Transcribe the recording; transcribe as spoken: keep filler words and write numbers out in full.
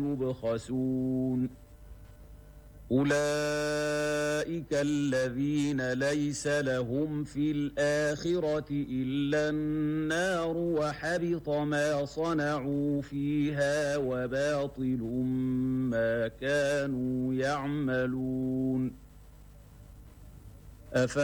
يبخسون أولئك الذين ليس لهم في الآخرة إلا النار وحبط ما صنعوا فيها وباطل ما كانوا يعملون.